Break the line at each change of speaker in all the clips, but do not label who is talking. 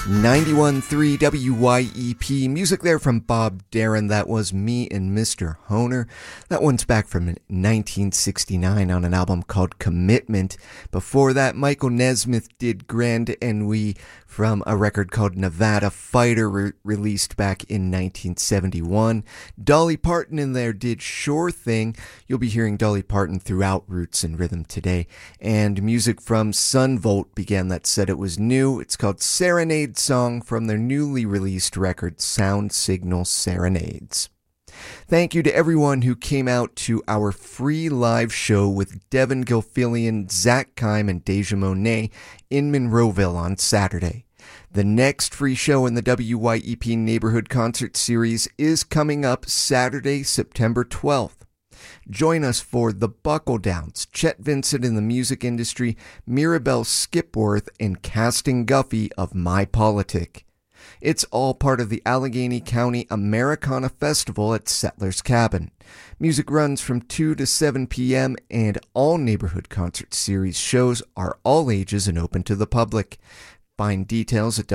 91.3 WYEP. Music there from Bob Darin. That was Me and Mr. Honer. That one's back from 1969 on an album called Commitment. Before that, Michael Nesmith did Grand Ennui from a record called Nevada Fighter, released back in 1971. Dolly Parton in there did Sure Thing. You'll be hearing Dolly Parton throughout Roots and Rhythm today. And music from Sun Volt began that said it was new. It's called Serenade Song from their newly released record Sound Signal Serenades. Thank you to everyone who came out to our free live show with Devin Gilfillian, Zach Kime, and Deja Monet in Monroeville on Saturday. The next free show in the WYEP Neighborhood Concert Series is coming up Saturday, September 12th. Join us for The Buckle Downs, Chet Vincent in the Music Industry, Mirabelle Skipworth, and Casting Guffey of My Politic. It's all part of the Allegheny County Americana Festival at Settler's Cabin. Music runs from 2 to 7 p.m. and all Neighborhood Concert Series shows are all ages and open to the public. Find details at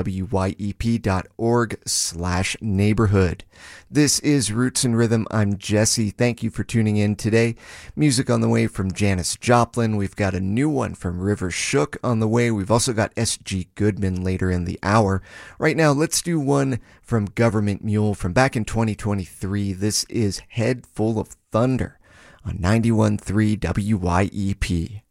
wyep.org/neighborhood. This is Roots and Rhythm. I'm Jesse. Thank you for tuning in today. Music on the way from Janis Joplin. We've got a new one from River Shook on the way. We've also got S.G. Goodman later in the hour. Right now, let's do one from Government Mule from back in 2023. This is Head Full of Thunder on 91.3 WYEP.